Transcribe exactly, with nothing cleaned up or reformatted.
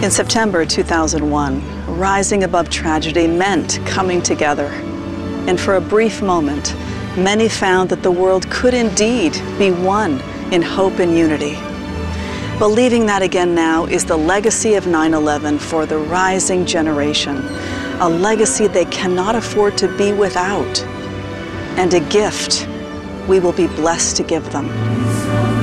In September two thousand one, rising above tragedy meant coming together. And for a brief moment, many found that the world could indeed be one in hope and unity. Believing that again now is the legacy of nine eleven for the rising generation, a legacy they cannot afford to be without, and a gift we will be blessed to give them.